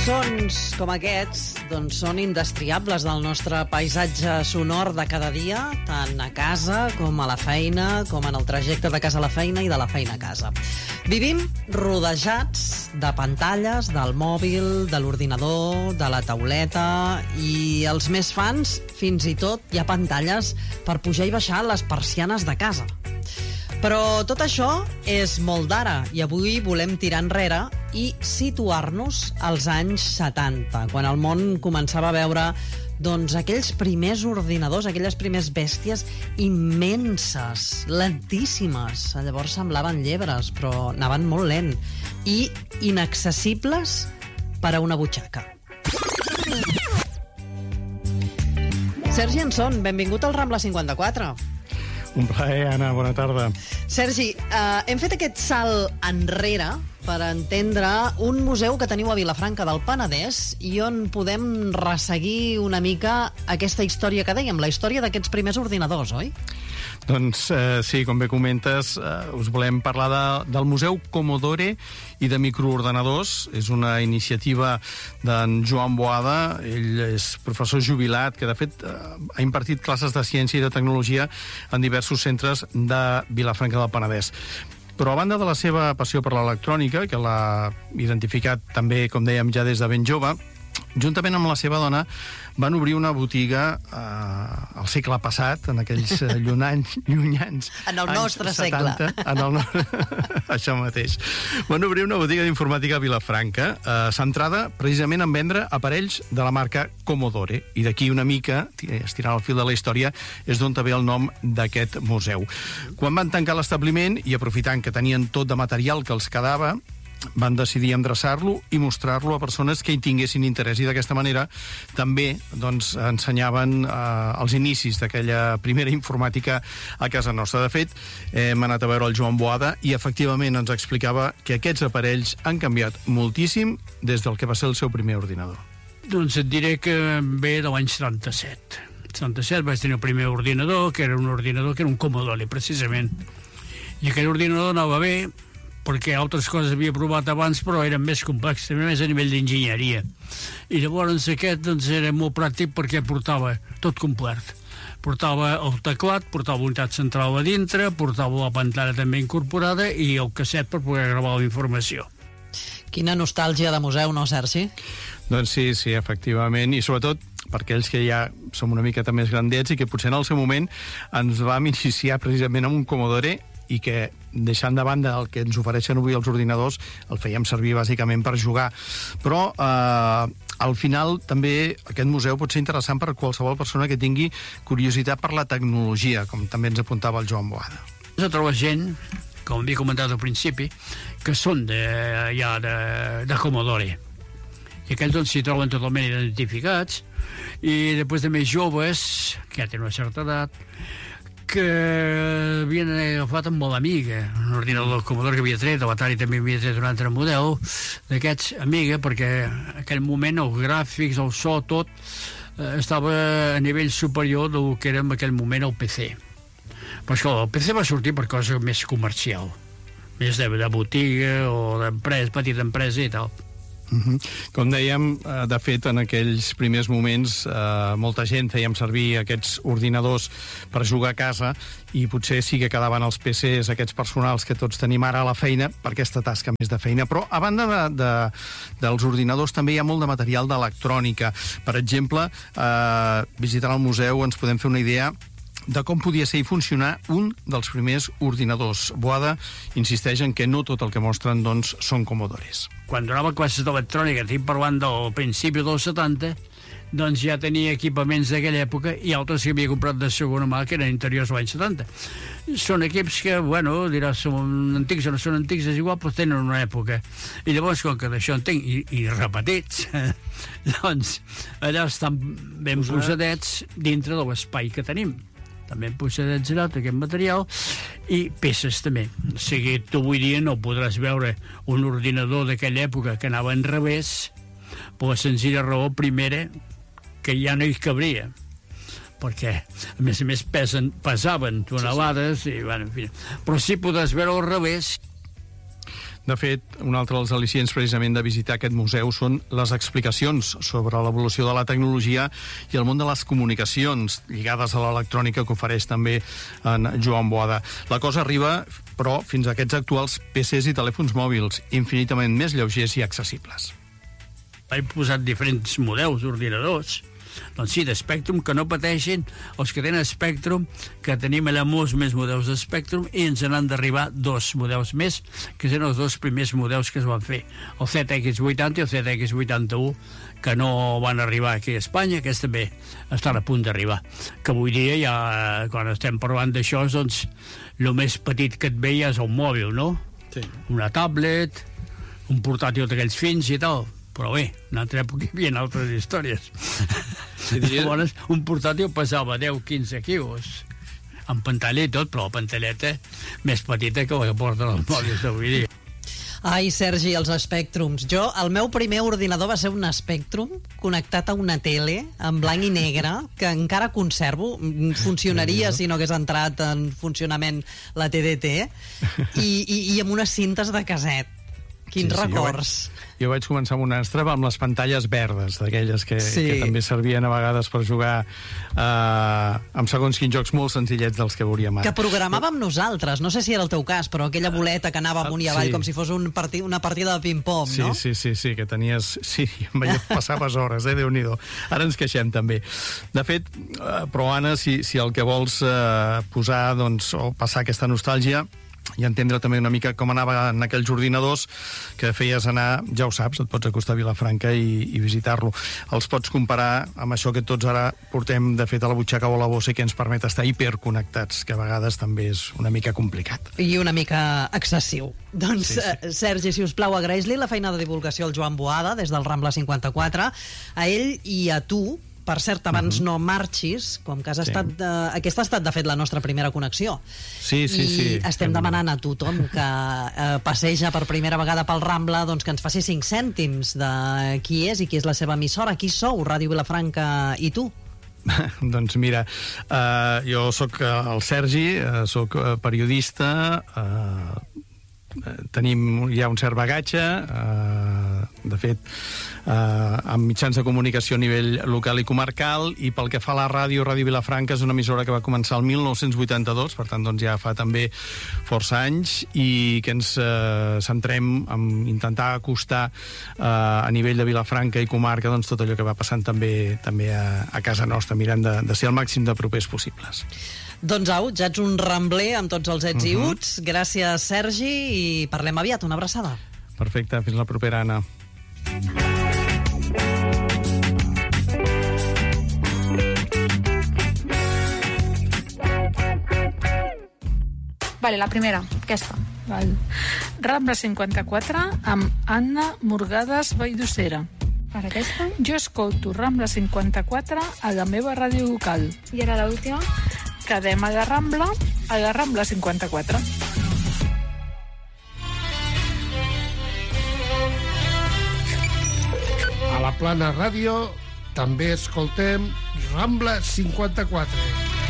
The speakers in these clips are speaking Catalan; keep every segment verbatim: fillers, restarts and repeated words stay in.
Sons com aquests doncs, són indestriables del nostre paisatge sonor de cada dia, tant a casa com a la feina, com en el trajecte de casa a la feina i de la feina a casa. Vivim rodejats de pantalles, del mòbil, de l'ordinador, de la tauleta, i els més fans, fins i tot, hi ha pantalles per pujar i baixar les persianes de casa. Però tot això és molt d'ara, i avui volem tirar enrere i situar-nos als anys setanta, quan el món començava a veure doncs, aquells primers ordinadors, aquelles primers bèsties immenses, lentíssimes. Llavors semblaven llebres, però anaven molt lent, i inaccessibles per a una butxaca. Sergi Anson, benvingut al Rambla cinquanta-quatre. Un plaer, Anna, bona tarda. Sergi, eh, hem fet aquest salt enrere per entendre un museu que teniu a Vilafranca del Penedès i on podem resseguir una mica aquesta història que dèiem, la història d'aquests primers ordinadors, oi? Doncs eh, sí, com bé comentes, eh, us volem parlar de, del Museu Commodore i de microordenadors. És una iniciativa d'en Joan Boada. Ell és professor jubilat que, de fet, eh, ha impartit classes de ciència i de tecnologia en diversos centres de Vilafranca del Penedès. Però a banda de la seva passió per l'electrònica, que l'ha identificat també, com dèiem, ja des de ben jove, juntament amb la seva dona van obrir una botiga eh, al segle passat, en aquells eh, llunanys, llunyans en el nostre setanta, segle. En el no... Això mateix. Van obrir una botiga d'informàtica a Vilafranca, eh, centrada precisament en vendre aparells de la marca Commodore. I d'aquí una mica, estirant el fil de la història, és d'on ve el nom d'aquest museu. Quan van tancar l'establiment, i aprofitant que tenien tot de material que els quedava, van decidir endreçar-lo i mostrar-lo a persones que hi tinguessin interès, i d'aquesta manera també doncs, ensenyaven eh, els inicis d'aquella primera informàtica a casa nostra. De fet, eh, hem anat a veure el Joan Boada i efectivament ens explicava que aquests aparells han canviat moltíssim des del que va ser el seu primer ordinador. Doncs et diré que ve de l'any setanta-set. setanta-set vaig tenir el primer ordinador, que era un ordinador que era un Commodore, precisament. I aquell ordinador anava bé, perquè altres coses havia provat abans, però eren més complexes, també més a nivell d'enginyeria. I llavors aquest doncs, era molt pràctic perquè portava tot complet. Portava el teclat, portava la unitat central a dintre, portava la pantalla també incorporada i el casset per poder gravar la informació. Quina nostàlgia de museu, no, Sergi? Doncs sí, sí, efectivament, i sobretot per aquells que ja som una miqueta més grandets i que potser en el seu moment ens vam iniciar precisament amb un Commodore i que, deixant de banda el que ens ofereixen avui els ordinadors, el fèiem servir bàsicament per jugar. Però eh, al final també aquest museu pot ser interessant per a qualsevol persona que tingui curiositat per la tecnologia, com també ens apuntava el Joan Boada. Jo trobo gent, com havia comentat al principi, que són de, ja de, de Commodore. I aquells doncs s'hi troben totalment identificats, i després de més joves, que ja tenen una certa edat, que havien agafat amb molt Amiga, un ordinador del Commodore que havia tret, l'Atari també havia tret un altre model d'aquests Amiga, perquè en aquell moment els gràfics, el so, tot eh, estava a nivell superior del que era en aquell moment el P C. Però esclar, el P C va sortir per cosa més comercial, més de, de botiga o d'empresa, petita empresa i tal. Uh-huh. Com dèiem, de fet, en aquells primers moments eh, molta gent fèiem servir aquests ordinadors per jugar a casa, i potser sí que quedaven els P Cs, aquests personals que tots tenim ara a la feina, per aquesta tasca més de feina. Però a banda de, de, dels ordinadors també hi ha molt de material d'electrònica. Per exemple, eh, visitant el museu ens podem fer una idea de com podia ser i funcionar un dels primers ordinadors. Boada insisteix en que no tot el que mostren doncs, són Commodores. Quan donava classes d'electrònica, estic parlant del principi dels setanta, doncs ja tenia equipaments d'aquella època i altres que havia comprat de segona mà que eren interiors a l'any setanta. Són equips que, bueno, diràs, són antics o no són antics, és igual, però tenen una època. I llavors, com que d'això en tinc, i, i repetits, doncs allà estan ben posadets dintre de l'espai que tenim. També hem posat tot aquest material i peces també. O sigui, tu avui dia no podràs veure un ordinador d'aquella època que anava en revés per la senzilla raó primera que ja no hi cabria, perquè a més a més pesen, pesaven tonelades i, bueno, en fi. Però sí podràs veure al revés. De fet, un altre dels al·licients precisament de visitar aquest museu són les explicacions sobre l'evolució de la tecnologia i el món de les comunicacions lligades a l'electrònica que ofereix també en Joan Boada. La cosa arriba, però, fins a aquests actuals P Cs i telèfons mòbils, infinitament més lleugers i accessibles. He posat diferents models d'ordinadors, doncs sí, d'Spectrum, que no pateixin els que tenen Spectrum, que tenim allà molts més models de Spectrum i ens n'han d'arribar dos models més, que són els dos primers models que es van fer, el Z X vuitanta i el Z X vuitanta-u, que no van arribar aquí a Espanya, que també estan a punt d'arribar. Que avui dia, ja, quan estem parlant d'això, doncs, el més petit que et ve ja és el mòbil, no? Sí. Una tablet, un portàtil d'aquells fins i tal. Però bé, en una altra època hi havia altres històries. Sí, diria... Llavors, un portàtil pesava deu a quinze quilos, amb pantalla i tot, però la pantalleta més petita que la que porten els mòbils d'avui dia. Ai, Sergi, els Spectrums. Jo, el meu primer ordinador va ser un Spectrum connectat a una tele en blanc i negre, que encara conservo. Funcionaria si no hagués entrat en funcionament la T D T, i, i, i amb unes cintes de casset. Quins sí, sí, records. Jo vaig, jo vaig començar amb una Astra amb les pantalles verdes, d'aquelles que, sí. que també servien a vegades per jugar eh, amb segons quins jocs molt senzillets dels que veuríem ara. Que programàvem nosaltres, no sé si era el teu cas, però aquella boleta que anava amunt i avall sí. com si fos un parti, una partida de ping-pong, sí, no? Sí, sí, sí, que tenies... Sí, amb allò passaves hores, eh, Déu-n'hi-do. Ara ens queixem, també. De fet, eh, però, Anna, si, si el que vols eh, posar, doncs, o passar aquesta nostàlgia, i entendre també una mica com anava en aquells ordinadors que feies anar, ja ho saps, et pots acostar a Vilafranca i, i visitar-lo. Els pots comparar amb això que tots ara portem, de fet, a la butxaca o a la bossa i que ens permet estar hiperconnectats, que a vegades també és una mica complicat. I una mica excessiu. Doncs, sí, sí. Eh, Sergi, si us plau, agraeix-li la feina de divulgació al Joan Boada, des del Rambla cinquanta-quatre, a ell i a tu. Per cert, abans uh-huh. no marxis, com que has sí. estat... De... Aquesta ha estat, de fet, la nostra primera connexió. Sí, sí, I sí. I estem demanant a tothom que eh, passeja per primera vegada pel Rambla doncs que ens faci cinc cèntims de qui és i qui és la seva emissora. Qui sou, Ràdio Vilafranca i tu? Doncs mira, eh, jo sóc el Sergi, eh, sóc periodista, eh, tenim ja un cert bagatge, eh, de fet, eh, amb mitjans de comunicació a nivell local i comarcal, i pel que fa a la ràdio, Ràdio Vilafranca és una emissora que va començar el mil nou-cents vuitanta-dos, per tant, doncs ja fa també força anys, i que ens eh, centrem en intentar acostar eh, a nivell de Vilafranca i comarca doncs, tot allò que va passant també també a, a casa nostra, mirant de, de ser el màxim de propers possibles. Doncs au, ja ets un rambler amb tots els ets uh-huh. i uts. Gràcies, Sergi, i parlem aviat. Una abraçada. Perfecte, fins la propera, Anna. Vale, la primera, aquesta. Val. Rambla cinquanta-quatre amb Anna Morgades Valldossera. Per aquesta? Jo escolto Rambla cinquanta-quatre a la meva ràdio local. I ara l'última? Quedem a la Rambla, a la Rambla cinquanta-quatre. A la Plana Ràdio també escoltem Rambla cinquanta-quatre.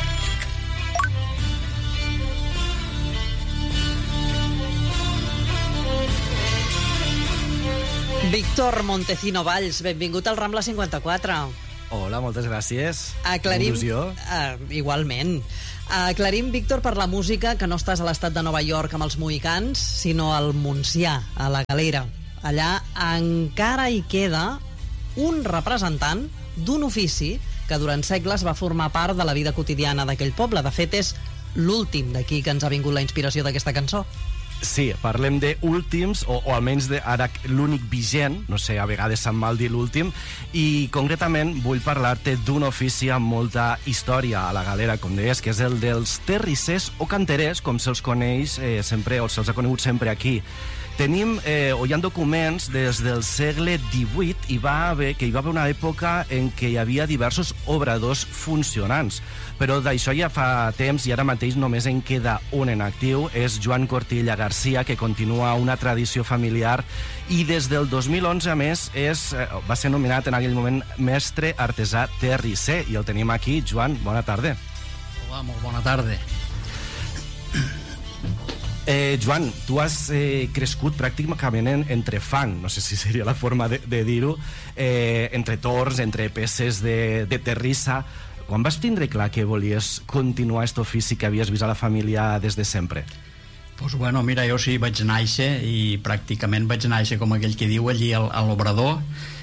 Víctor Montecino Valls, benvingut al Rambla cinquanta-quatre. Hola, moltes gràcies. Aclarim, uh, igualment. Aclarim, Víctor, per la música, que no estàs a l'estat de Nova York amb els mohicans, sinó al Montsià, a la Galera. Allà encara hi queda un representant d'un ofici que durant segles va formar part de la vida quotidiana d'aquell poble. De fet, és l'últim d'aquí que ens ha vingut la inspiració d'aquesta cançó. Sí, parlem d'últims, o, o almenys de, ara l'únic vigent, no sé, a vegades se'n mal dir l'últim, i concretament vull parlar-te d'un ofici amb molta història a la Galera, com deies, que és el dels terrissers o canterers, com se'ls coneix eh, sempre, o se'ls ha conegut sempre aquí. Tenim, eh, o hi ha documents des del segle divuit, i va haver, que hi va haver una època en què hi havia diversos obradors funcionants, però d'això ja fa temps i ara mateix només en queda un en actiu, és Joan Cortilla Garcia, que continua una tradició familiar, i des del dos mil onze, a més, és, eh, va ser nominat en aquell moment mestre artesà terrisser, i el tenim aquí. Joan, bona tarda. Hola, molt bona tarda. Eh, Joan, tu has eh, crescut pràcticament en, entre fang, no sé si seria la forma de, de dir-ho, eh, entre torns, entre peces de, de terrissa. Quan vas tindre clar que volies continuar aquest ofici que havies vist a la família des de sempre? Pues bueno, mira, jo sí vaig néixer i pràcticament vaig néixer com aquell que diu allí al, a l'obrador,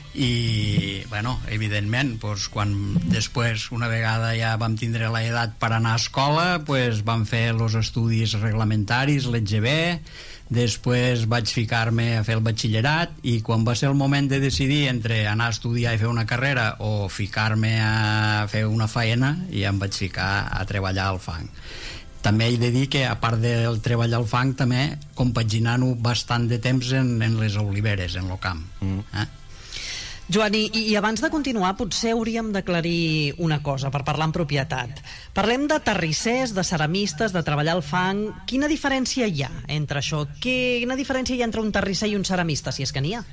i bueno, evidentment pues, quan després una vegada ja vam tindre l'edat per anar a escola, pues, vam fer els estudis reglamentaris, l'E G B, després vaig ficar-me a fer el batxillerat, i quan va ser el moment de decidir entre anar a estudiar i fer una carrera o ficar-me a fer una faena, i em vaig ficar a treballar al fang. També he de dir que, a part del treball al fang, també compaginant-ho bastant de temps en, en les oliveres, en el camp. Mm. Eh? Joan, i, i abans de continuar, potser hauríem d'aclarir una cosa, per parlar en propietat. Parlem de terrissers, de ceramistes, de treballar al fang. Quina diferència hi ha entre això? Quina diferència hi ha entre un terrisser i un ceramista, si és que n'hi ha?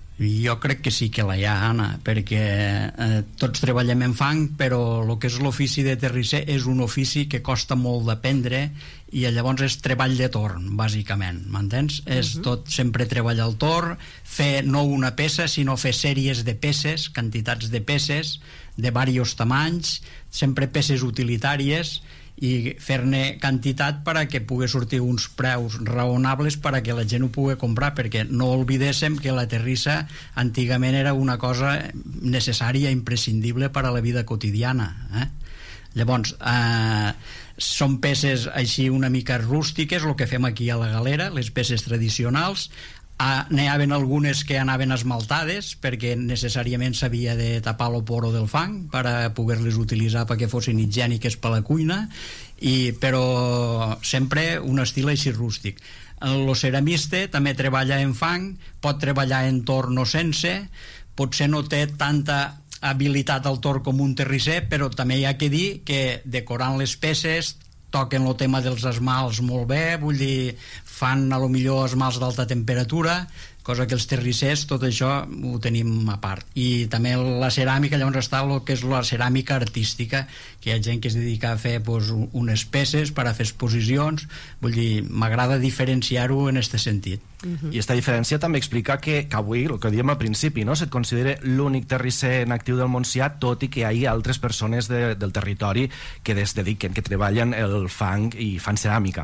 Jo crec que sí que la hi ha, Anna, perquè eh, tots treballem en fang, però el que és l'ofici de terrisser és un ofici que costa molt d'aprendre, i llavors és treball de torn, bàsicament, m'entens? Uh-huh. És tot sempre treball al torn, fer no una peça, sinó fer sèries de peces, quantitats de peces, de diversos tamanys, sempre peces utilitàries, i fer-ne quantitat per a que pugui sortir uns preus raonables per a que la gent ho pugui comprar, perquè no oblidéssim que la terrissa antigament era una cosa necessària, imprescindible per a la vida quotidiana, eh? Llavors eh, són peces així una mica rústiques, el que fem aquí a la Galera, les peces tradicionals. Ah, n'hi havia algunes que anaven esmaltades perquè necessàriament s'havia de tapar el poro del fang per a poder-les utilitzar perquè fossin higièniques per a la cuina, i, però sempre un estil així rústic. El ceramista també treballa en fang, pot treballar en torn o sense, potser no té tanta habilitat al torn com un terrisser, però també hi ha que dir que decorant les peces toquen el tema dels esmalts molt bé, vull dir, fan a lo millor esmalts d'alta temperatura, cosa que els terrissers tot això ho tenim a part. I també la ceràmica, llavors està el que és la ceràmica artística, que hi ha gent que es dedica a fer pues, unes peces per a fer exposicions, vull dir, m'agrada diferenciar-ho en aquest sentit. Uh-huh. I aquesta diferència també explica que, que avui, el que diem al principi, no? Se't considera l'únic terrisser en actiu del Montsià, tot i que hi ha altres persones de, del territori que es dediquen, que treballen el fang i fan ceràmica.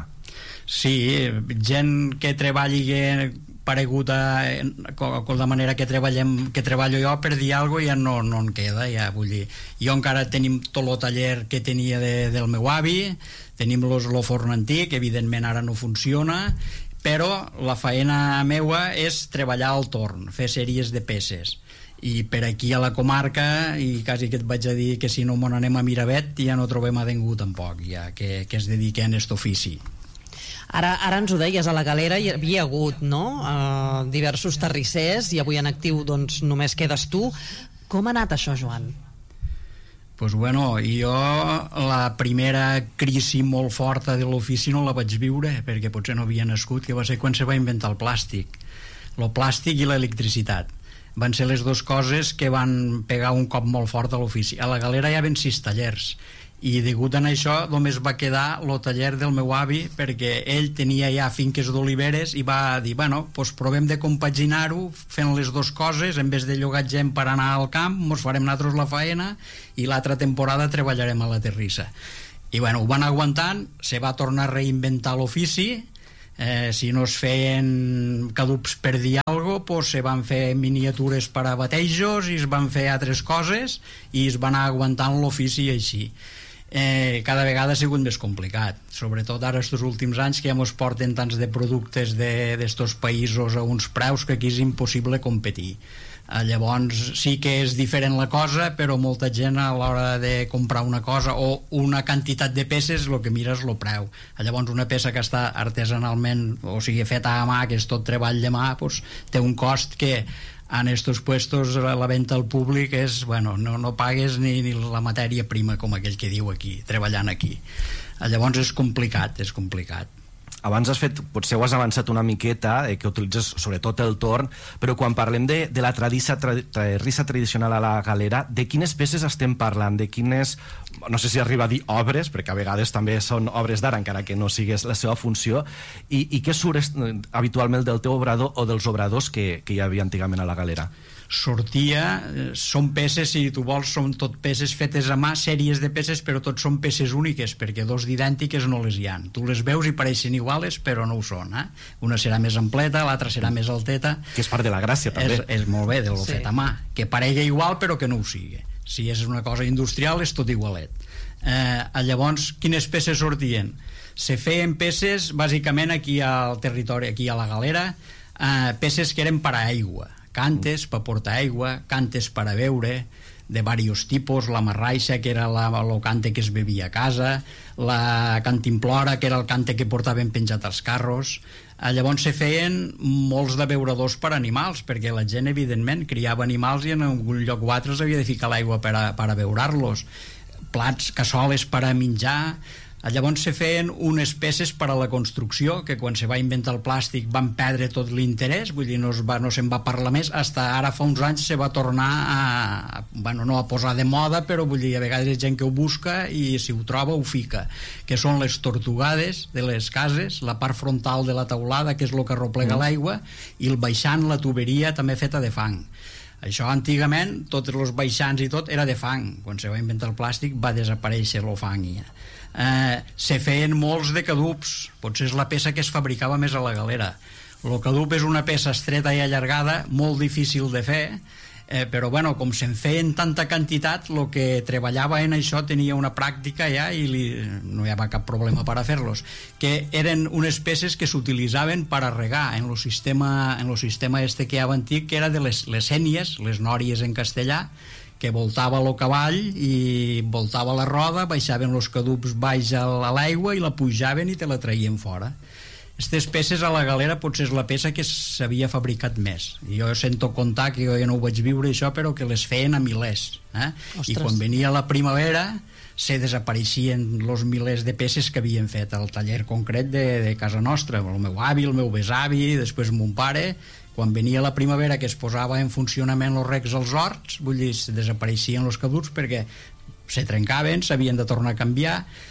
Sí, gent que treballi paregut a, a la manera que treballem, que treballo jo, per dir alguna cosa ja no, no en queda, ja vull dir. Jo encara tenim tot el taller que tenia de, del meu avi, tenim los, el forn antic, evidentment ara no funciona, però la faena meua és treballar al torn, fer sèries de peces. I per aquí a la comarca, i quasi que et vaig a dir que si no mos anem a Miravet ja no trobem a ningú tampoc, ja que, que es dediquen a aquest ofici. Ara, ara ens ho deies, a la Galera hi havia hagut, no?, uh, diversos terrissers, i avui en actiu doncs només quedes tu. Com ha anat això, Joan? Pues bueno, jo la primera crisi molt forta de l'ofici no la vaig viure, perquè potser no havia nascut, que va ser quan se va inventar el plàstic. El plàstic i l'electricitat van ser les dues coses que van pegar un cop molt fort a l'ofici. A la Galera hi havia sis tallers, i degut a això només va quedar el taller del meu avi, perquè ell tenia ja finques d'oliveres i va dir, bueno, doncs provem de compaginar-ho fent les dues coses, en vez de llogar gent per anar al camp, mos farem nosaltres la faena i l'altra temporada treballarem a la terrissa. I bueno, ho van aguantant, se va tornar a reinventar l'ofici, eh, si no es feien cadups per dir alguna cosa, pues se van fer miniatures per a batejos i es van fer altres coses i es va anar aguantant l'ofici així. Eh, cada vegada ha sigut més complicat, sobretot ara estos últims anys que ja ens porten tants de productes d'estos de, països a uns preus que aquí és impossible competir. Eh, llavors sí que és diferent la cosa, però molta gent a l'hora de comprar una cosa o una quantitat de peces el que mira és el preu. Eh, llavors una peça que està artesanalment, o sigui feta a mà, que és tot treball de mà, doncs, té un cost que en estos puestos la venda al públic és, bueno, no, no pagues ni, ni la matèria prima, com aquell que diu aquí, treballant aquí. Llavors és complicat, és complicat. abans has fet, potser ho has avançat una miqueta, eh, que utilitzes sobretot el torn, però quan parlem de, de la tradissa, tra, terrissa tradicional a la galera, de quines peces estem parlant? De quines, no sé si arriba a dir obres, perquè a vegades també són obres d'ara, encara que no sigués la seva funció, i, i què surt habitualment del teu obrador o dels obradors que, que hi havia antigament a la galera? Sortia, són peces, si tu vols, són tot peces fetes a mà, sèries de peces, però tot són peces úniques, perquè dos d'idèntiques no les hi ha. Tu les veus i pareixen iguales, però no ho són. Eh? Una serà més ampleta, l'altra serà més alteta. Que és part de la gràcia, també. És, és molt bé, de lo sí. fet a mà. Que paregui igual, però que no ho sigui. Si és una cosa industrial, és tot igualet. Eh, llavors, quines peces sortien? Se feien peces, bàsicament, aquí al territori, aquí a la galera, eh, peces que eren per a aigua. Cantes per portar aigua, cantes per a beure, de diversos tipus, la marraixa, que era la, el cante que es bevia a casa, la cantimplora, que era el cante que portaven penjat als carros. Llavors se feien molts de beuradors per animals, perquè la gent, evidentment, criava animals i en algun lloc o altre havia de ficar l'aigua per a, per a beurar-los. Plats, cassoles per a menjar. Llavors se feien unes peces per a la construcció, que quan se va inventar el plàstic van perdre tot l'interès, vull dir, no, es va, no se'n va parlar més, hasta ara fa uns anys se va tornar a, a, bueno, no a posar de moda, però vull dir, a vegades hi ha gent que ho busca i si ho troba ho fica, que són les tortugades de les cases, la part frontal de la teulada, que és el que arroplega mm. l'aigua, i el baixant, la tuberia també feta de fang. Això antigament, tots els baixants i tot era de fang. Quan se va inventar el plàstic va desaparèixer el fang. Eh, se feien molts de cadups, potser és la peça que es fabricava més a la galera. El cadup és una peça estreta i allargada, molt difícil de fer, eh, però bueno, com se'n feien tanta quantitat, el que treballava en això tenia una pràctica ja i li, no hi havia cap problema per a fer-los, que eren unes peces que s'utilitzaven per a regar en el sistema, en el sistema este que hi havia antic, que era de les, les sènies, les nòries en castellà, que voltava el cavall i voltava la roda, baixaven els cadups baix a l'aigua i la pujaven i te la traien fora. Aquestes peces a la galera potser és la peça que s'havia fabricat més. Jo sento contar, que jo ja no ho vaig viure això, però que les feien a milers. Eh? I quan venia la primavera se desapareixien els milers de peces que havien fet al taller concret de, de casa nostra, el meu avi, el meu besavi, després mon pare. Quan venia la primavera, que es posava en funcionament els recs als horts, vull dir, se desapareixien els caduts perquè se trencaven, s'havien de tornar a canviar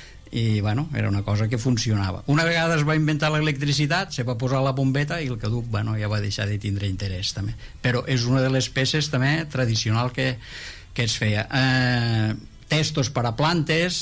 i, bueno, era una cosa que funcionava. Una vegada es va inventar l'electricitat, se va posar la bombeta i el caduc, bueno, ja va deixar de tindre interès també. Però és una de les peces també tradicional que, que es feia. Eh, testos per a plantes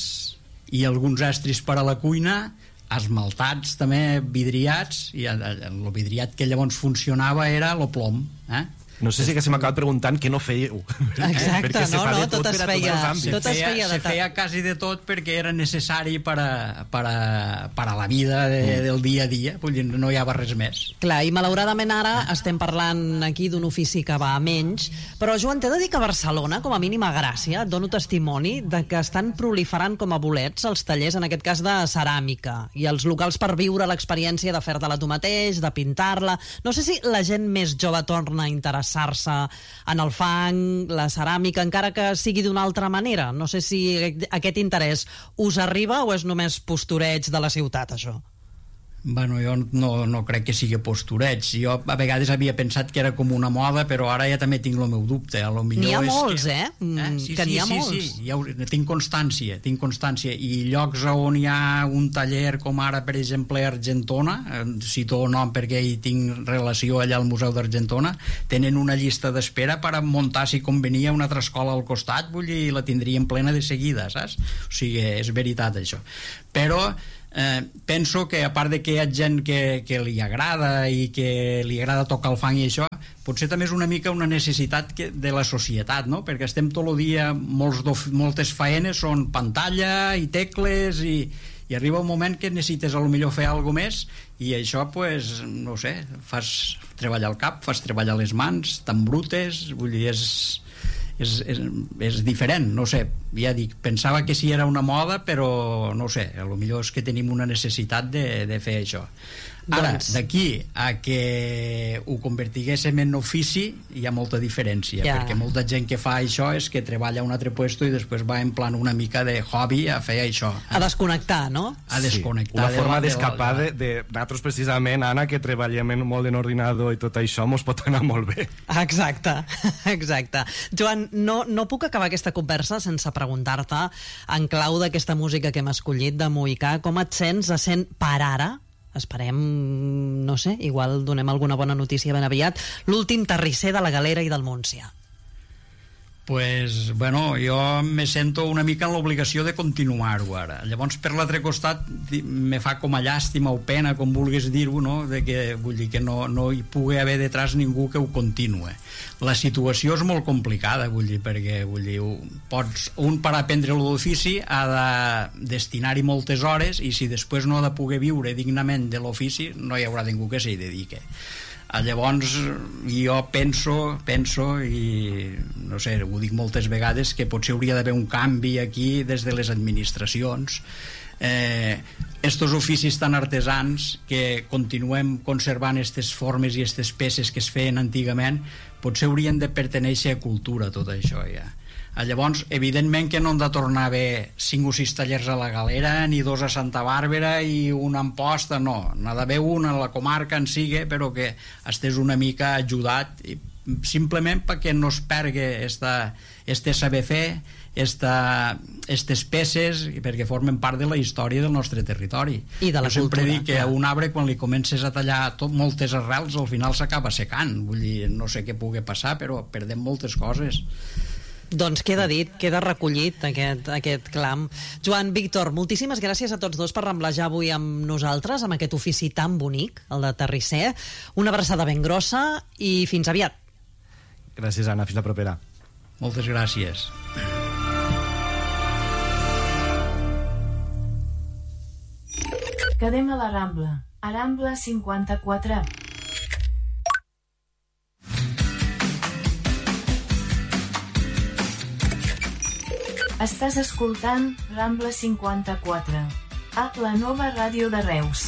i alguns estris per a la cuina, esmaltats també, vidriats, i el vidriat que llavors funcionava era el plom, eh? No sé si que se m'acaba preguntant què no fèieu. Exacte, eh? no, no, tot es feia, tot es feia, se feia quasi de tot perquè era necessari per a, per a, per a la vida de, mm. del dia a dia, vull dir, no hi havia res més. Clar, i malauradament ara estem parlant aquí d'un ofici que va a menys, però Joan, t'he de dir que a Barcelona, com a mínim a Gràcia, dono testimoni de que estan proliferant com a bolets els tallers, en aquest cas de ceràmica, i els locals per viure l'experiència de fer-te-la tu mateix, de pintar-la. No sé si la gent més jove torna a interessar se en el fang, la ceràmica, encara que sigui d'una altra manera. No sé si aquest interès us arriba o és només postureig de la ciutat, això? Bueno, jo no, no crec que sigui postureig. Jo a vegades havia pensat que era com una moda, però ara ja també tinc el meu dubte. N'hi ha molts, que... eh? eh? Sí, que sí, n'hi ha sí, molts. Sí, sí. Ja ho... tinc constància, tinc constància. I llocs on hi ha un taller, com ara, per exemple, Argentona, cito el nom perquè hi tinc relació allà al Museu d'Argentona, tenen una llista d'espera per a muntar, si convenia, una altra escola al costat, vull dir, la tindrien plena de seguida, saps? O sigui, és veritat, això. Però Eh, penso que a part de que hi ha gent que, que li agrada i que li agrada tocar el fang i això, potser també és una mica una necessitat que, de la societat, no? Perquè estem tot el dia, molts do, moltes faenes són pantalla i tecles i, i arriba un moment que necessites a lo millor fer alguna més i això, pues, no sé, fas treballar el cap, fas treballar les mans, t'embrutes, vull dir, és... És, és, és diferent, no sé, ja dic, pensava que sí era una moda, però no sé, a lo millor és que tenim una necessitat de, de fer això. Ara, Doncs- d'aquí a que ho convertiguéssim en ofici hi ha molta diferència, Ja. perquè molta gent que fa això és que treballa a un altre puesto i després va en plan una mica de hobby a fer això. A desconnectar, no? A desconnectar. Una de forma la- de la- d'escapar de, de, nosaltres precisament, Anna, que treballem en molt en ordinador i tot això, mos pot anar molt bé. Exacte, exacte. Joan, no, no puc acabar aquesta conversa sense preguntar-te, en clau d'aquesta música que hem escollit de Mohicà, com et sents essent per ara, esperem, no sé, igual donem alguna bona notícia ben aviat, l'últim terrisser de la Galera i del Montsià? Pues, bueno, jo me sento una mica en l'obligació de continuar-ho ara. Llavors, per l'altre costat, di- me fa com a llàstima o pena, com vulguis dir-ho, no? De que, vull dir, que no, no hi pugui haver detrás ningú que ho continue. La situació és molt complicada, vull dir, perquè, vull dir, pots, un per aprendre l'ofici ha de destinar-hi moltes hores i si després no ha de poder viure dignament de l'ofici, no hi haurà ningú que s'hi dedique. Llavors jo penso penso i no sé, ho dic moltes vegades, que potser hauria d'haver un canvi aquí des de les administracions. Eh, estos oficis tan artesans que continuem conservant aquestes formes i aquestes peces que es feien antigament, potser haurien de pertenèixer a cultura, tot això ja. Llavors, evidentment que no han de tornar a haver cinc o sis tallers a la Galera, ni dos a Santa Bàrbara i un a Amposta, no. N'ha d'haver un a la comarca en sigue, però que estés una mica ajudat, i simplement perquè no es pergue esta, este saber fer, esta, estes peces, perquè formen part de la història del nostre territori. I de la jo sempre cultura, dic que clar. un arbre, quan li comences a tallar tot, moltes arrels, al final s'acaba secant. Vull dir, no sé què pugui passar, però perdem moltes coses. Doncs queda dit, queda recollit aquest, aquest clam. Joan, Víctor, moltíssimes gràcies a tots dos per remblejar avui amb nosaltres, amb aquest ofici tan bonic, el de terrisser. Una abraçada ben grossa i fins aviat. Gràcies, Anna. Fins la propera. Moltes gràcies. Quedem a la Rambla, a Rambla cinquanta-quatre. Estàs escoltant Rambla cinquanta-quatre, a la nova ràdio de Reus.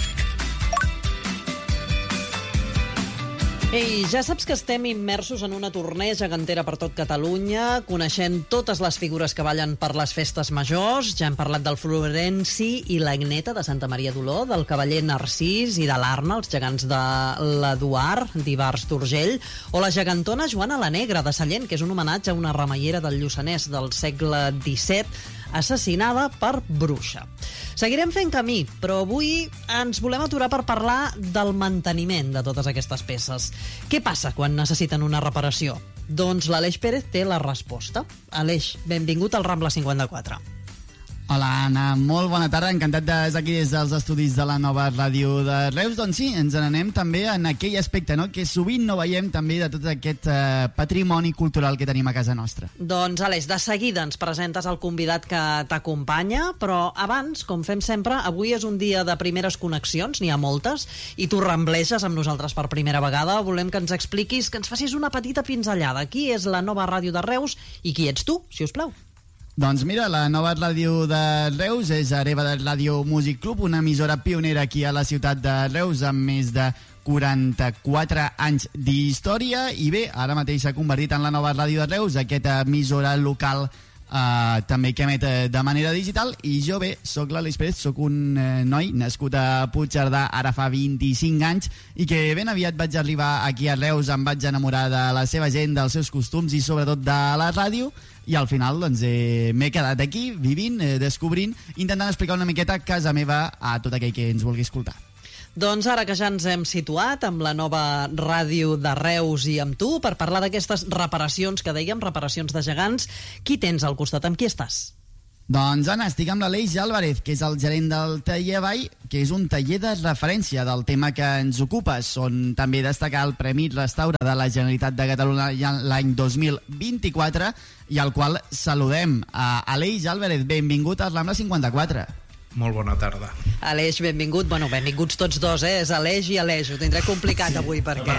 Ei, ja saps que estem immersos en una tournée gegantera per tot Catalunya, coneixent totes les figures que ballen per les festes majors. Ja hem parlat del Florenci i l'Agneta de Santa Maria d'Oló, del Cavaller Narcís i de l'Arna, els gegants de l'Eduard, d'Ivars d'Urgell, o la gegantona Joana la Negra de Sallent, que és un homenatge a una remeiera del Lluçanès del segle disset, assassinada per bruixa. Seguirem fent camí, però avui ens volem aturar per parlar del manteniment de totes aquestes peces. Què passa quan necessiten una reparació? Doncs l'Aleix Pérez té la resposta. Aleix, benvingut al Rambla cinquanta-quatre. Hola, Anna, molt bona tarda, encantat d'estar aquí des dels estudis de la nova ràdio de Reus. Doncs sí, ens n'anem també en aquell aspecte, no?, que sovint no veiem també de tot aquest eh, patrimoni cultural que tenim a casa nostra. Doncs, Aleix, de seguida ens presentes el convidat que t'acompanya, però abans, com fem sempre, avui és un dia de primeres connexions, n'hi ha moltes, i tu rambleges amb nosaltres per primera vegada. Volem que ens expliquis, que ens facis una petita pinzellada. Qui és la nova ràdio de Reus i qui ets tu, si us plau? Doncs mira, la nova ràdio de Reus és Hereva del Ràdio Music Club, una emissora pionera aquí a la ciutat de Reus amb més de quaranta-quatre anys d'història i bé, ara mateix s'ha convertit en la nova ràdio de Reus, aquesta emissora local Uh, també que emet uh, de manera digital. I jo bé, sóc l'Aleix Pérez, sóc un uh, noi nascut a Puigcerdà ara fa vint-i-cinc anys i que ben aviat vaig arribar aquí a Reus, em vaig enamorar de la seva gent, dels seus costums i sobretot de la ràdio, i al final doncs eh, m'he quedat aquí vivint, eh, descobrint, intentant explicar una miqueta casa meva a tot aquell que ens vulgui escoltar. Doncs ara que ja ens hem situat amb la nova ràdio de Reus i amb tu per parlar d'aquestes reparacions que dèiem, reparacions de gegants, qui tens al costat? Amb qui estàs? Doncs Anna, estic amb l'Aleix Álvarez, que és el gerent del taller Vall, que és un taller de referència del tema que ens ocupes, on també destaca el Premi Restaura de la Generalitat de Catalunya l'any dos mil vint-i-quatre, i al qual saludem. A Aleix Álvarez, benvingut a Rambla cinquanta-quatre. Molt bona tarda. Aleix, benvingut. Bueno, benvinguts tots dos, eh? És Aleix i Aleix. Ho tindré complicat sí, avui perquè...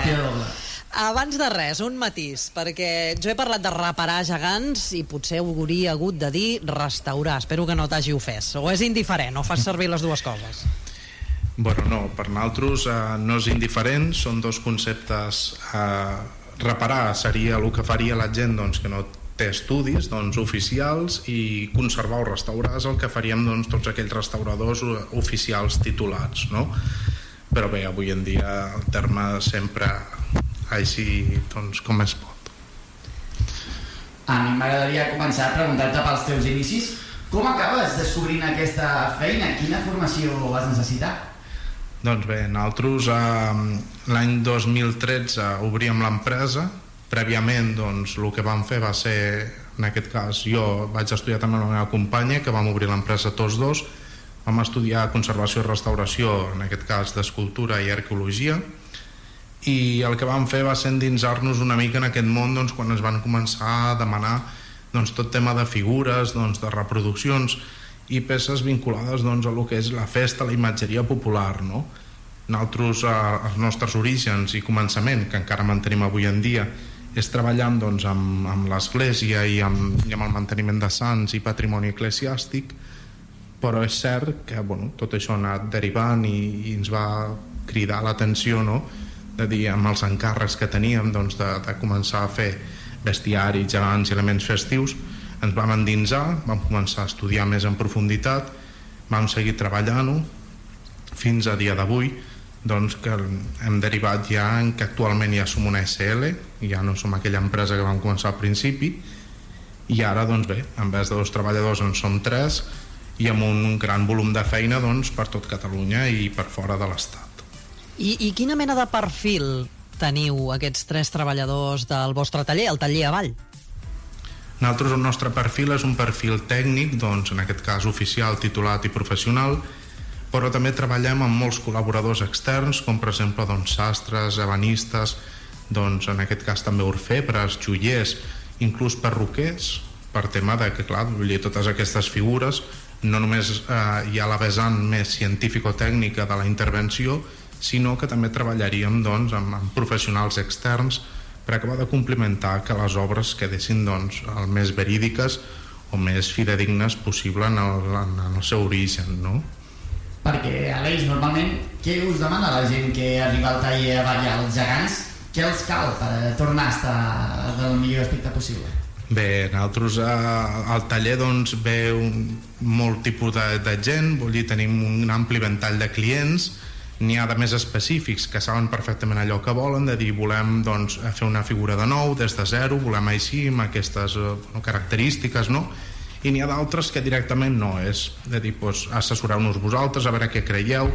Abans de res, un matís, perquè jo he parlat de reparar gegants i potser hauria hagut de dir restaurar. Espero que no t'hagi ofès. O és indiferent, o fas servir les dues coses? Bueno, no, per nosaltres eh, no és indiferent, són dos conceptes. Eh, reparar seria el que faria la gent doncs, que no té estudis doncs, oficials, i conservar o restaurar és el que faríem doncs, tots aquells restauradors oficials titulats, no? Però bé, avui en dia el terme sempre així doncs, com es pot. A mi m'agradaria començar a preguntar-te pels teus inicis. Com acabes descobrint aquesta feina? Quina formació vas necessitar? Doncs bé, nosaltres eh, l'any dos mil tretze obríem l'empresa. Prèviament doncs, el que vam fer va ser, en aquest cas jo vaig estudiar també amb la meva companya, que vam obrir l'empresa tots dos. Vam estudiar conservació i restauració, en aquest cas d'escultura i arqueologia, i el que vam fer va ser endinsar-nos una mica en aquest món doncs, quan es van començar a demanar doncs, tot tema de figures, doncs, de reproduccions i peces vinculades doncs, a lo que és la festa, la imatgeria popular, no? Nosaltres, eh, els nostres orígens i començament, que encara mantenim avui en dia, és treballant doncs, amb, amb l'església i amb, i amb el manteniment de sants i patrimoni eclesiàstic, però és cert que bueno, tot això ha anat derivant i, i ens va cridar l'atenció, no? De dir, amb els encàrrecs que teníem doncs, de, de començar a fer bestiari, gegants i elements festius, ens vam endinsar, vam començar a estudiar més en profunditat, vam seguir treballant-ho fins a dia d'avui, doncs que hem derivat ja en que actualment ja som una S L, ja no som aquella empresa que vam començar al principi, i ara doncs bé, en vez de dos treballadors en som tres, i amb un gran volum de feina doncs, per tot Catalunya i per fora de l'Estat. I, I quina mena de perfil teniu aquests tres treballadors del vostre taller, el taller Avall? Nosaltres, el nostre perfil és un perfil tècnic, doncs, en aquest cas oficial, titulat i professional, però també treballem amb molts col·laboradors externs, com per exemple doncs, sastres, ebanistes, doncs, en aquest cas també orfebres, joiers, inclús perruquers, per tema de que, clar, vull dir, totes aquestes figures, no només eh, hi ha la vessant més científico-tècnica de la intervenció, sinó que també treballaríem doncs, amb, amb professionals externs per acabar de complementar que les obres quedessin doncs, el més verídiques o més fidedignes possible en el, en el seu origen, no? Perquè, Aleix, normalment, què us demana la gent que arriba al taller a ballar els gegants? Què els cal per tornar a estar del millor aspecte possible? Bé, nosaltres al taller doncs, ve un, molt tipus de, de gent, vull dir, tenim un ampli ventall de clients, n'hi ha de més específics que saben perfectament allò que volen, de dir volem doncs, fer una figura de nou des de zero, volem així amb aquestes eh, característiques, no? I n'hi ha d'altres que directament no, és de dir, doncs, assessoreu-nos vosaltres a veure què creieu,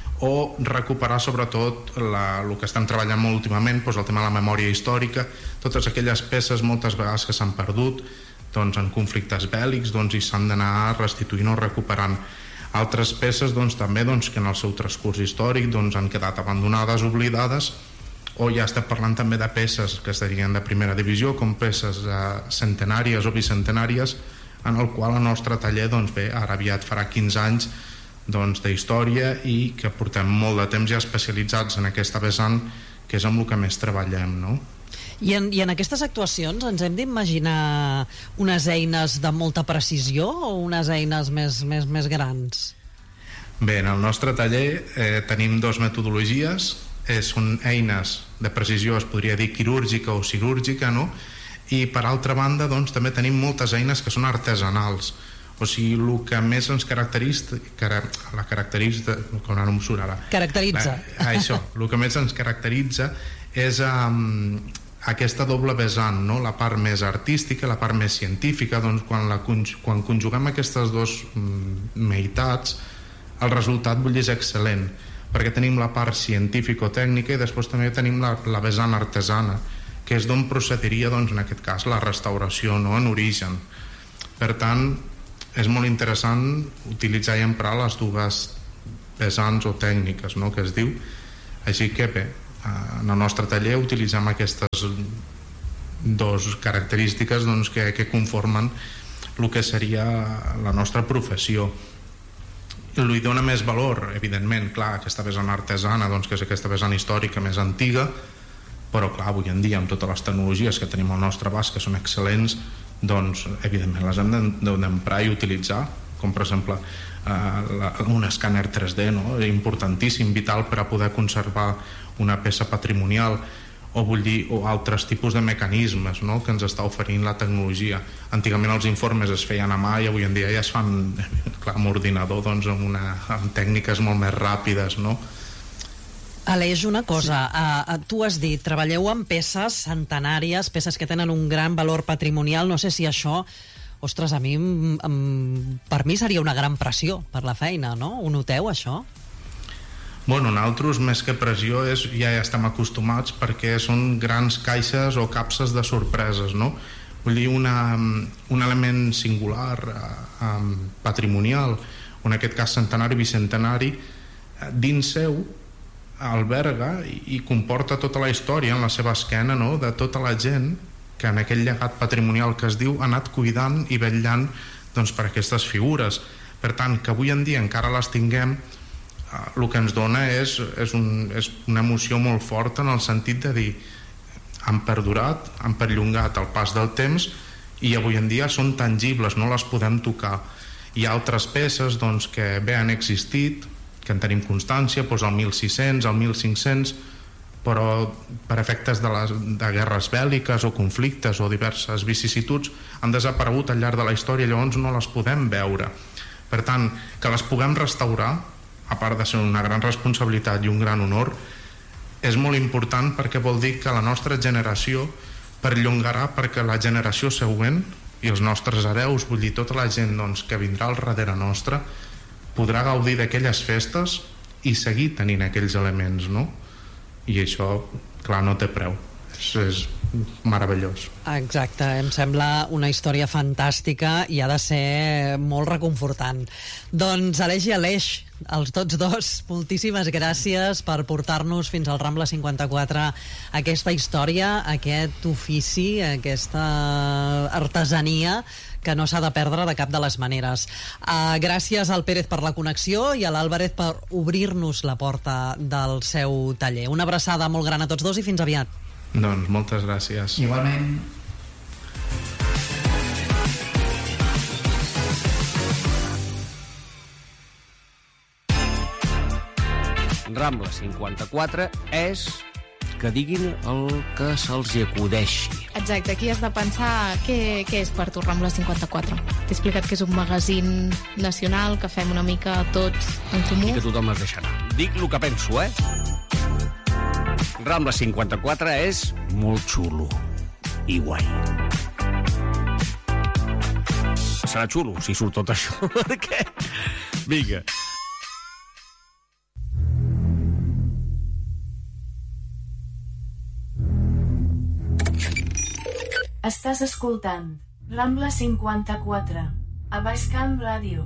o recuperar sobretot la, el que estem treballant molt últimament, doncs el tema de la memòria històrica, totes aquelles peces moltes vegades que s'han perdut doncs, en conflictes bèl·lics doncs, i s'han d'anar restituint o recuperant. Altres peces doncs, també doncs, que en el seu transcurs històric doncs, han quedat abandonades, oblidades, o ja estem parlant també de peces que serien de primera divisió, com peces eh, centenàries o bicentenàries, en el qual el nostre taller doncs, bé, ara aviat farà quinze anys doncs, d'història i que portem molt de temps ja especialitzats en aquesta vessant, que és amb el que més treballem, no? I en, I en aquestes actuacions ens hem d'imaginar unes eines de molta precisió o unes eines més, més, més grans? Bé, en el nostre taller eh, tenim dues metodologies, eh, són eines de precisió, es podria dir quirúrgica o cirúrgica, no? I per altra banda doncs, també tenim moltes eines que són artesanals. O sigui, el que més ens caracteritza, la caracteritza, com ara no em surt ara. Caracteritza. La, això, el que més ens caracteritza és um, aquesta doble vessant, no? La part més artística, la part més científica, doncs quan, la, quan conjuguem aquestes dues mm, meitats, el resultat vull dir és excel·lent, perquè tenim la part científico-tècnica i després també tenim la, la vessant artesana, que és d'on procediria, doncs, en aquest cas, la restauració, no? En origen. Per tant, és molt interessant utilitzar i emprar les dues vessants o tècniques, no? Que es diu. Així que bé, en el nostre taller utilitzem aquestes dues característiques doncs, que, que conformen el que seria la nostra professió. I li dona més valor, evidentment, clar, aquesta vessant artesana, doncs, que és aquesta vessant històrica més antiga, però clar, avui en dia amb totes les tecnologies que tenim al nostre abast, que són excel·lents, doncs evidentment les hem d'emprar i utilitzar com per exemple eh, la, un escàner tres D, no? Importantíssim, vital per a poder conservar una peça patrimonial, o vull dir, o altres tipus de mecanismes, no?, que ens està oferint la tecnologia. Antigament els informes es feien a mà i avui en dia ja es fan, clar, amb ordinador, doncs, amb, una, amb tècniques molt més ràpides, no? Aleix, una cosa, sí. uh, tu has dit, treballeu amb peces centenàries, peces que tenen un gran valor patrimonial, no sé si això, ostres, a mi, um, per mi seria una gran pressió per la feina, no? Ho noteu, això? Bueno, nosaltres, més que pressió, és, ja hi estem acostumats perquè són grans caixes o capses de sorpreses, no? Vull dir, una, un element singular, um, patrimonial, o en aquest cas centenari, bicentenari, dins seu alberga i, i comporta tota la història en la seva esquena, no?, de tota la gent que en aquell llegat patrimonial que es diu ha anat cuidant i vetllant, doncs, per aquestes figures. Per tant, que avui en dia encara les tinguem, el que ens dona és, és, un, és una emoció molt forta en el sentit de dir han perdurat, han perllongat el pas del temps i avui en dia són tangibles, no les podem tocar. Hi ha altres peces, doncs, que bé han existit, que en tenim constància, doncs al mil sis-cents, al mil cinc-cents, però per efectes de, les, de guerres bèl·liques o conflictes o diverses vicissituds han desaparegut al llarg de la història, llavors no les podem veure. Per tant, que les puguem restaurar, a part de ser una gran responsabilitat i un gran honor, és molt important perquè vol dir que la nostra generació perllongarà perquè la generació següent i els nostres hereus, vull dir, tota la gent, doncs, que vindrà al darrere nostre, podrà gaudir d'aquelles festes i seguir tenint aquells elements, no? I això, clar, no té preu. És, és meravellós. Exacte, em sembla una història fantàstica i ha de ser molt reconfortant. Doncs Aleix i Aleix, els tots dos, moltíssimes gràcies per portar-nos fins al Rambla cinquanta-quatre aquesta història, aquest ofici, aquesta artesania que no s'ha de perdre de cap de les maneres. Uh, gràcies al Pérez per la connexió i a l'Álvarez per obrir-nos la porta del seu taller. Una abraçada molt gran a tots dos i fins aviat. Doncs moltes gràcies. Igualment. Rambla cinquanta-quatre és que diguin el que se'ls hi acudeixi. Exacte, aquí has de pensar què, què és per tu Rambla cinquanta-quatre. T'he explicat que és un magazín nacional, que fem una mica tots en comú. I que tothom es deixarà. Dic el que penso, eh? Rambla cinquanta-quatre és molt xulo i guai. Serà xulo si surt tot això. Què? Vinga. Estàs escoltant Rambla cinquanta-quatre a Baixcamp Ràdio.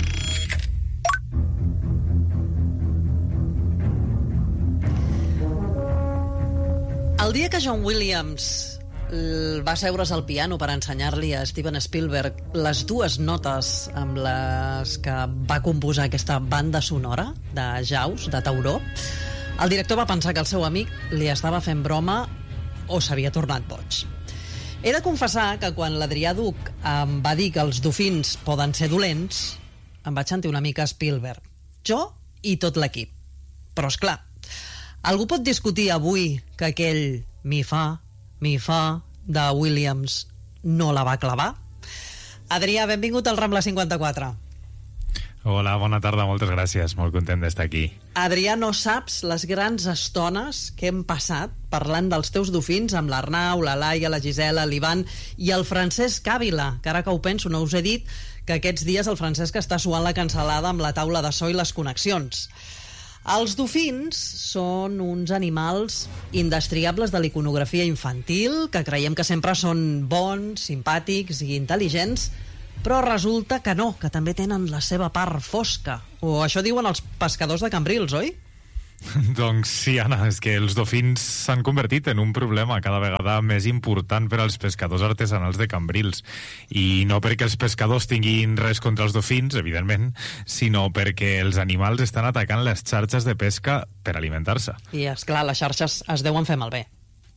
El dia que John Williams va seure's al piano per ensenyar-li a Steven Spielberg les dues notes amb les que va composar aquesta banda sonora de Jaws, de Tauró, el director va pensar que el seu amic li estava fent broma o s'havia tornat boig. He de confessar que quan l'Adrià Duc em va dir que els dofins poden ser dolents, em vaig sentir una mica Spielberg. Jo i tot l'equip. Però, és clar, algú pot discutir avui que aquell mi fa, mi fa de Williams no la va clavar? Adrià, benvingut al Rambla cinquanta-quatre. Hola, bona tarda, moltes gràcies, molt content d'estar aquí. Adrià, no saps les grans estones que hem passat parlant dels teus dofins amb l'Arnau, la Laia, la Gisela, l'Ivan i el Francesc Ávila, que ara que ho penso no us he dit que aquests dies el Francesc està suant la cansalada amb la taula de so i les connexions. Els dofins són uns animals indestriables de l'iconografia infantil, que creiem que sempre són bons, simpàtics i intel·ligents, però resulta que no, que també tenen la seva part fosca. O això diuen els pescadors de Cambrils, oi? Doncs sí, Anna, és que els dofins s'han convertit en un problema cada vegada més important per als pescadors artesanals de Cambrils. I no perquè els pescadors tinguin res contra els dofins, evidentment, sinó perquè els animals estan atacant les xarxes de pesca per alimentar-se. I, esclar, les xarxes es deuen fer malbé.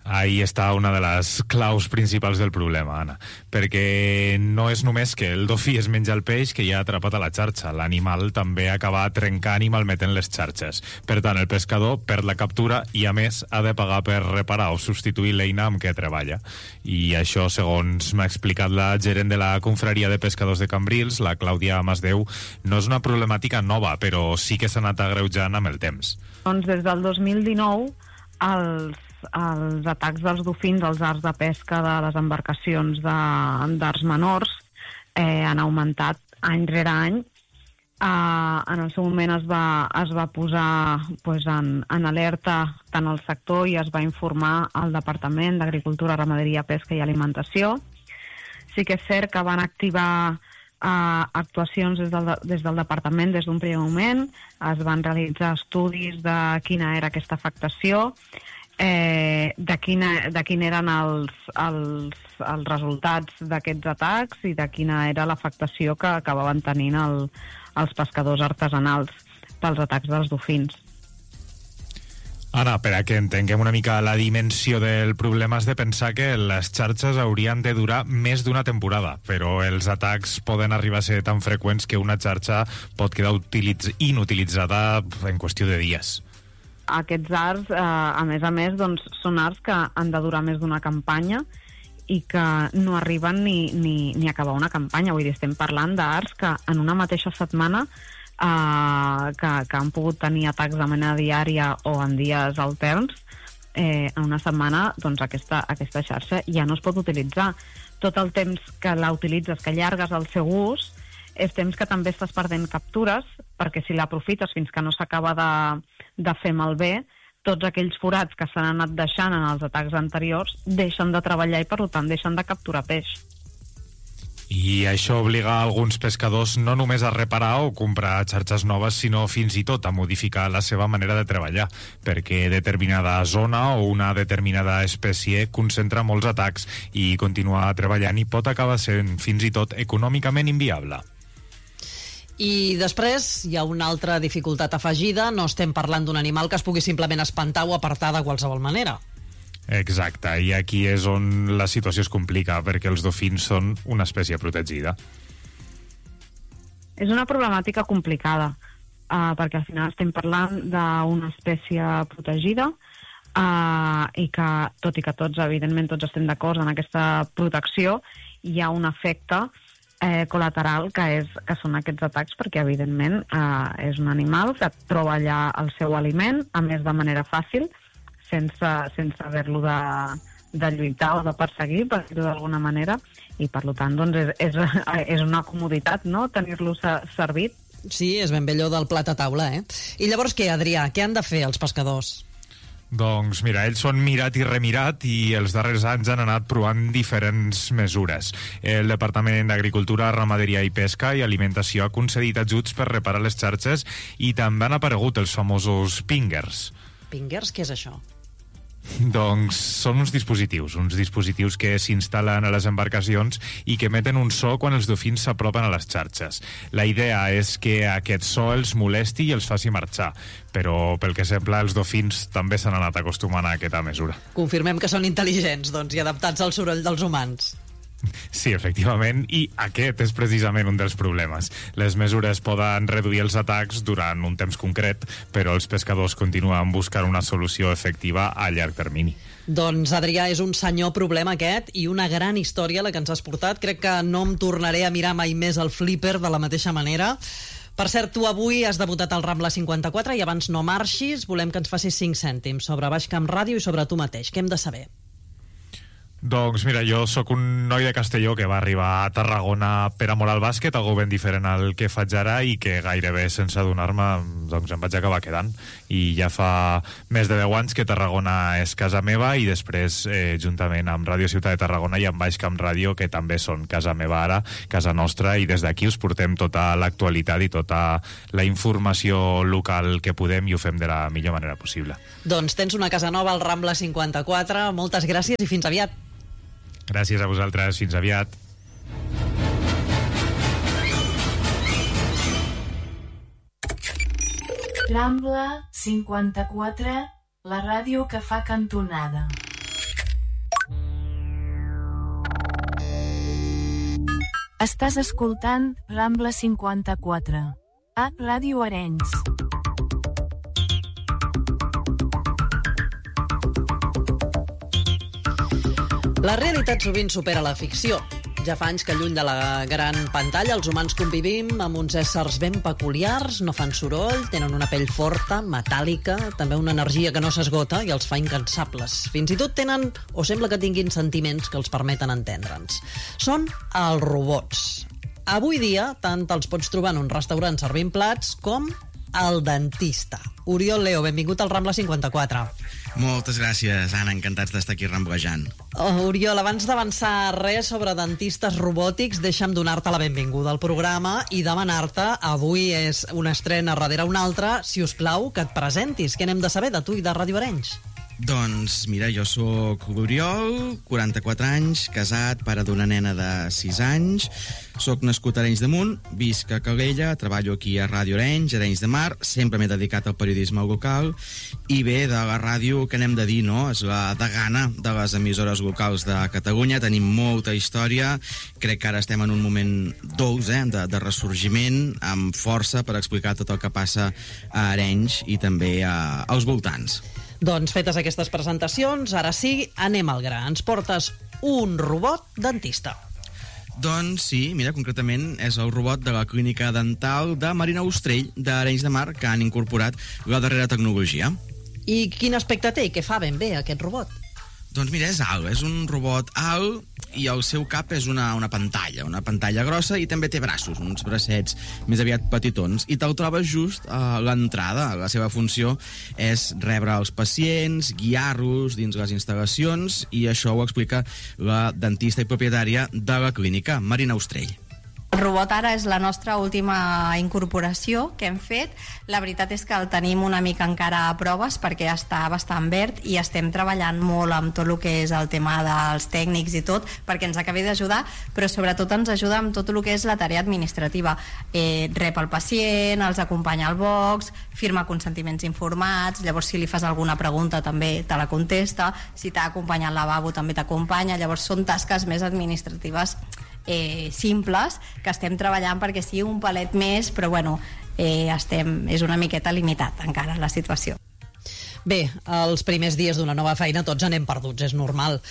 Ahí està una de les claus principals del problema, Anna, perquè no és només que el dofí es menja el peix que hi ha atrapat a la xarxa, l'animal també acaba trencant i malmetent les xarxes. Per tant, el pescador perd la captura i, a més, ha de pagar per reparar o substituir l'eina amb què treballa. I això, segons m'ha explicat la gerent de la Confraria de Pescadors de Cambrils, la Clàudia Masdeu, no és una problemàtica nova, però sí que s'ha anat agreujant amb el temps. Doncs des del dos mil dinou, els els atacs dels dofins als arts de pesca de les embarcacions d'arts menors eh, han augmentat any rere any. Eh, en el seu moment es va, es va posar pues, en, en alerta tant el sector i es va informar al Departament d'Agricultura, Ramaderia, Pesca i Alimentació. Sí que és cert que van activar Uh, actuacions des del, des del departament des d'un primer moment, es van realitzar estudis de quina era aquesta afectació, eh, de, quina, de quin eren els, els, els resultats d'aquests atacs i de quina era l'afectació que acabaven tenint el, els pescadors artesanals pels atacs dels dofins. Anna, per a que entenguem una mica la dimensió del problema, has de pensar que les xarxes haurien de durar més d'una temporada, però els atacs poden arribar a ser tan freqüents que una xarxa pot quedar utilitz- inutilitzada en qüestió de dies. Aquests arts, eh, a més a més, doncs, són arts que han de durar més d'una campanya i que no arriben ni, ni, ni a acabar una campanya. Vull dir, estem parlant d'arts que en una mateixa setmana Uh, que, que han pogut tenir atacs de mena diària o en dies alterns, eh, en una setmana doncs aquesta, aquesta xarxa ja no es pot utilitzar. Tot el temps que la utilitzes, que allargues el seu ús, és temps que també estàs perdent captures, perquè si l'aprofites fins que no s'acaba de, de fer malbé, tots aquells forats que s'han anat deixant en els atacs anteriors deixen de treballar i, per tant, deixen de capturar peix. I això obliga alguns pescadors no només a reparar o comprar xarxes noves, sinó fins i tot a modificar la seva manera de treballar, perquè determinada zona o una determinada espècie concentra molts atacs i continuar treballant i pot acabar sent fins i tot econòmicament inviable. I després hi ha una altra dificultat afegida, no estem parlant d'un animal que es pugui simplement espantar o apartar de qualsevol manera. Exacte, i aquí és on la situació es complica, perquè els dofins són una espècie protegida. És una problemàtica complicada, uh, perquè al final estem parlant d'una espècie protegida uh, i que, tot i que tots, evidentment, tots estem d'acord en aquesta protecció, hi ha un efecte eh, col·lateral que, és, que són aquests atacs, perquè, evidentment, uh, és un animal que troba allà el seu aliment, a més de manera fàcil, sense, sense haver-lo de, de lluitar o de perseguir, per dir-ho d'alguna manera, i per tant doncs, és, és, és una comoditat, no?, tenir-lo servit. Sí, és ben bé allò del plat a taula, eh? I llavors què, Adrià? Què han de fer els pescadors? Doncs mira, ells són mirat i remirat i els darrers anys han anat provant diferents mesures. El Departament d'Agricultura, Ramaderia i Pesca i Alimentació ha concedit ajuts per reparar les xarxes i també han aparegut els famosos pingers. Pingers, què és això? Doncs són uns dispositius, uns dispositius que s'instal·len a les embarcacions i que emeten un so quan els dofins s'apropen a les xarxes. La idea és que aquest so els molesti i els faci marxar, però pel que sembla els dofins també s'han anat acostumant a aquesta mesura. Confirmem que són intel·ligents, doncs, i adaptats al soroll dels humans. Sí, efectivament, i aquest és precisament un dels problemes. Les mesures poden reduir els atacs durant un temps concret, però els pescadors continuen buscant una solució efectiva a llarg termini. Doncs, Adrià, és un senyor problema aquest i una gran història la que ens has portat. Crec que no em tornaré a mirar mai més el flipper de la mateixa manera. Per cert, tu avui has debutat al Rambla cinquanta-quatre i abans no marxis, volem que ens facis cinc cèntims sobre Baix Camp Ràdio i sobre tu mateix. Què hem de saber? Doncs mira, jo sóc un noi de Castelló que va arribar a Tarragona per amor al bàsquet, algo ben diferent al que faig ara i que gairebé sense adonar-me doncs em vaig acabar quedant. I ja fa més de deu anys que Tarragona és casa meva i després, eh, juntament amb Ràdio Ciutat de Tarragona i amb Baix Camp Ràdio, que també són casa meva ara, casa nostra, i des d'aquí us portem tota l'actualitat i tota la informació local que podem i ho fem de la millor manera possible. Doncs tens una casa nova al Rambla cinquanta-quatre. Moltes gràcies i fins aviat. Gràcies a vosaltres, fins aviat. Rambla cinquanta-quatre, la ràdio que fa cantonada. Estàs escoltant Rambla cinquanta-quatre. A Ràdio Arenys. La realitat sovint supera la ficció. Ja fa anys que lluny de la gran pantalla els humans convivim amb uns éssers ben peculiars, no fan soroll, tenen una pell forta, metàl·lica, també una energia que no s'esgota i els fa incansables. Fins i tot tenen, o sembla que tinguin sentiments que els permeten entendre'ns. Són els robots. Avui dia, tant els pots trobar en un restaurant servint plats com el dentista. Oriol Leo, benvingut al Rambla cinquanta-quatre. Moltes gràcies, Anna, encantats d'estar aquí ramblejant. Oh, Oriol, abans d'avançar res sobre dentistes robòtics, deixa'm donar-te la benvinguda al programa i demanar-te, avui és una estrena darrere una altra, si us plau, que et presentis. Què n'hem de saber de tu i de Ràdio Arenys? Doncs, mira, jo sóc l'Oriol, quaranta-quatre anys, casat, pare d'una nena de sis anys, sóc nascut a Arenys de Munt, visc a Calella, treballo aquí a Ràdio Arenys, Arenys de Mar, sempre m'he dedicat al periodisme local, i bé, de la ràdio, què n'hem de dir, no? És la degana de les emissores locals de Catalunya, tenim molta història, crec que ara estem en un moment dolç, eh, de, de ressorgiment, amb força per explicar tot el que passa a Arenys i també a, als voltants. Doncs fetes aquestes presentacions, ara sí, anem al gra. Ens portes un robot dentista. Doncs sí, mira, concretament és el robot de la clínica dental de Marina Ostrell d'Arenys de Mar que han incorporat la darrera tecnologia. I quin aspecte té i què fa ben bé aquest robot? Doncs mira, és alt, és un robot alt i el seu cap és una, una pantalla, una pantalla grossa i també té braços, uns bracets més aviat petitons i te'l trobes just a l'entrada. La seva funció és rebre els pacients, guiar-los dins les instal·lacions i això ho explica la dentista i propietària de la clínica, Marina Ostrell. El robot ara és la nostra última incorporació que hem fet. La veritat és que el tenim una mica encara a proves perquè està bastant verd i estem treballant molt amb tot el que és el tema dels tècnics i tot perquè ens acabi d'ajudar, però sobretot ens ajuda amb tot el que és la tarea administrativa. Eh, rep el pacient, els acompanya al box, firma consentiments informats, llavors si li fas alguna pregunta també te la contesta, si t'ha acompanyat al lavabo també t'acompanya, llavors són tasques més administratives Eh, simples que estem treballant perquè sigui un palet més, però bueno, eh, estem, és una miqueta limitat encara la situació. Bé, els primers dies d'una nova feina tots anem perduts, és normal.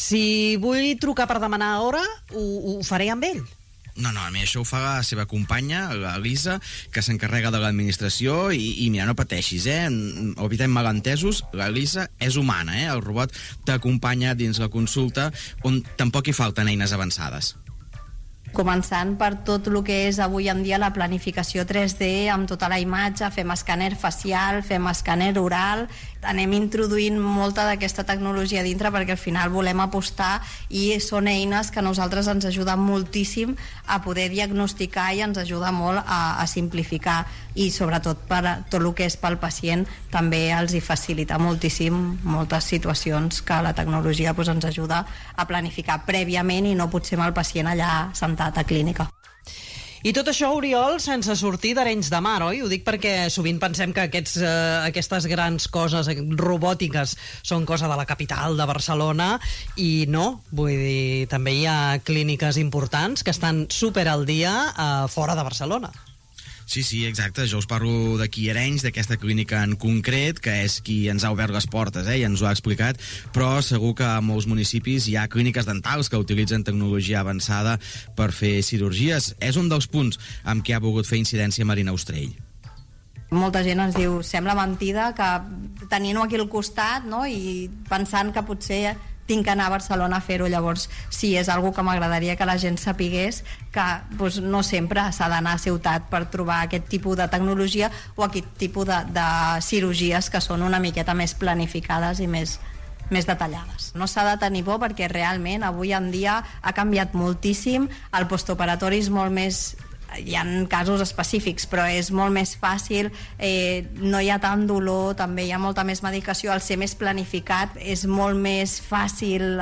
Si vull trucar per demanar hora, ho, ho faré amb ell? No, no, a mi això ho fa la seva companya, la Lisa, que s'encarrega de l'administració i, i mira, no pateixis, eh? Evitem malentesos, la Lisa és humana, eh? El robot t'acompanya dins la consulta on tampoc hi falten eines avançades. Començant per tot el que és avui en dia la planificació tres D amb tota la imatge, fem escàner facial, fem escàner oral, anem introduint molta d'aquesta tecnologia dintre perquè al final volem apostar i són eines que a nosaltres ens ajuden moltíssim a poder diagnosticar i ens ajuda molt a, a simplificar i sobretot per tot el que és pel pacient també els hi facilita moltíssim moltes situacions que la tecnologia doncs, ens ajuda a planificar prèviament i no potser amb el pacient allà sentat a clínica. I tot això, Oriol, sense sortir d'Arenys de Mar, oi? Ho dic perquè sovint pensem que aquests, eh, aquestes grans coses robòtiques són cosa de la capital, de Barcelona, i no, vull dir, també hi ha clíniques importants que estan super al dia eh, fora de Barcelona. Sí, sí, exacte. Jo us parlo d'aquí a Arenys, d'aquesta clínica en concret, que és qui ens ha obert les portes, eh, i ens ho ha explicat, però segur que a molts municipis hi ha clíniques dentals que utilitzen tecnologia avançada per fer cirurgies. És un dels punts amb què ha volgut fer incidència Marina Ostrell. Molta gent ens diu, sembla mentida que tenint-ho aquí al costat, no?, i pensant que potser tinc que anar a Barcelona a fer-ho. Llavors sí, és algo que m'agradaria que la gent sapigués que doncs, no sempre s'ha d'anar a ciutat per trobar aquest tipus de tecnologia o aquest tipus de, de cirurgies que són una miqueta més planificades i més, més detallades. No s'ha de tenir por perquè realment avui en dia ha canviat moltíssim, el postoperatori és molt més, hi ha casos específics, però és molt més fàcil, eh, no hi ha tant dolor, també hi ha molta més medicació, al ser més planificat és molt més fàcil